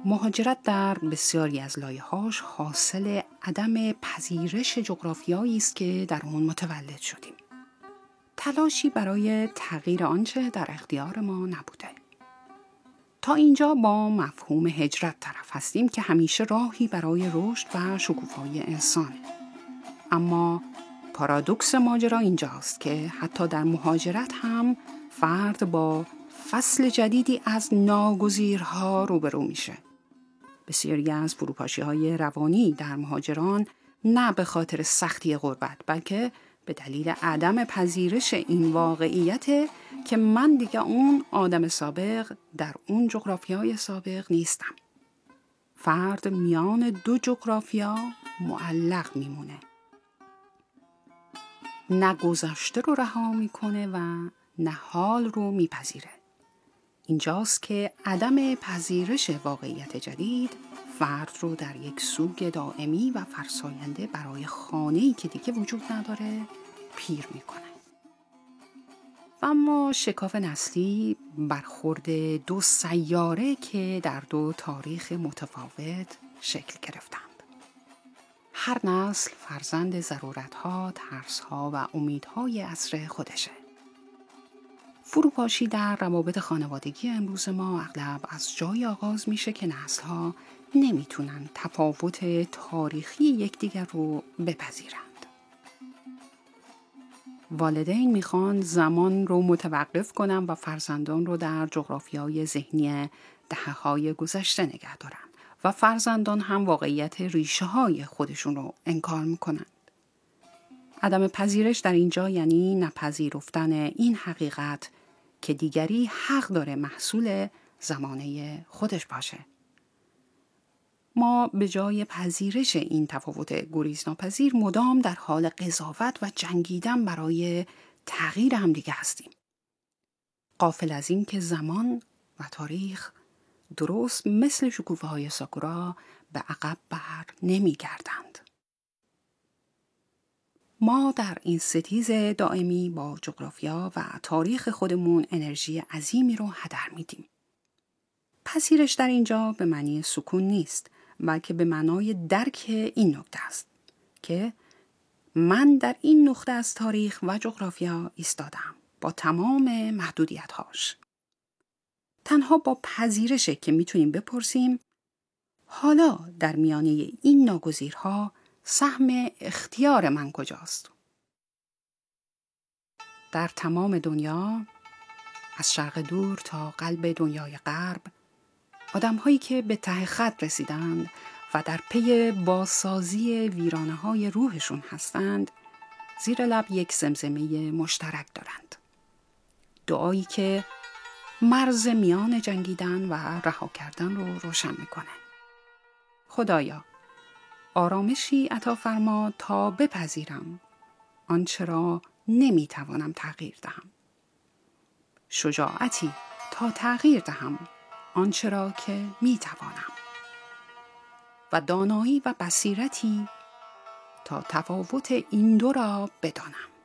مهاجرت در بسیاری از لایه‌هاش حاصل عدم پذیرش جغرافیایی است که در آن متولد شدیم. تلاشی برای تغییر آنچه در اختیار ما نبوده. تا اینجا با مفهوم هجرت طرف هستیم که همیشه راهی برای رشد و شکوفایی انسانه. اما پارادوکس ماجرا اینجاست که حتی در مهاجرت هم فرد با فصل جدیدی از ناگزیرها روبرو میشه. بسیاری از فروپاشی‌های روانی در مهاجران نه به خاطر سختی غربت بلکه به دلیل عدم پذیرش این واقعیت که من دیگه اون آدم سابق در اون جغرافیای سابق نیستم. فرد میان دو جغرافیا معلق میمونه. نه گذشته رو رها میکنه و نه حال رو میپذیره. اینجاست که عدم پذیرش واقعیت جدید فرد رو در یک سوگ دائمی و فرساینده برای خانه‌ای که دیگه وجود نداره پیر میکنه. و اما شکاف نسلی برخورد دو سیاره که در دو تاریخ متفاوت شکل گرفتند. هر نسل فرزند ضرورت‌ها، ترس‌ها و امیدهای عصر خودشه. فروپاشی در روابط خانوادگی امروز ما اغلب از جای آغاز میشه که نسل‌ها نمیتونن تفاوت تاریخی یکدیگر رو بپذیرند. والدین میخوان زمان رو متوقف کنن و فرزندان رو در جغرافیای ذهنی دهه‌های گذشته نگه دارن و فرزندان هم واقعیت ریشه‌های خودشون رو انکار میکنن. عدم پذیرش در اینجا یعنی نپذیرفتن این حقیقت که دیگری حق داره محصول زمانه خودش باشه. ما به جای پذیرش این تفاوت گریزناپذیر مدام در حال قضاوت و جنگیدن برای تغییر همدیگه هستیم. غافل از این که زمان و تاریخ درست مثل شکوفه‌های ساکورا به عقب بر نمی‌گردند. ما در این ستیز دائمی با جغرافیا و تاریخ خودمون انرژی عظیمی رو هدر میدیم. پذیرش در اینجا به معنی سکون نیست، بلکه به معنای درک این نکته است که من در این نقطه از تاریخ و جغرافیا ایستادم با تمام محدودیت‌هاش. تنها با پذیرشه که میتونیم بپرسیم حالا در میانه این ناگزیرها سهم اختیار من کجاست؟ در تمام دنیا، از شرق دور تا قلب دنیای غرب، آدم‌هایی که به ته خط رسیدند و در پی بازسازی ویرانه‌های روحشون هستند، زیر لب یک زمزمه مشترک دارند. دعایی که مرز میان جنگیدن و رها کردن رو روشن میکنه. خدایا، آرامشی عطا فرما تا بپذیرم آنچه را نمیتوانم تغییر دهم. شجاعتی تا تغییر دهم آنچه را که میتوانم. و دانایی و بصیرتی تا تفاوت این دو را بدانم.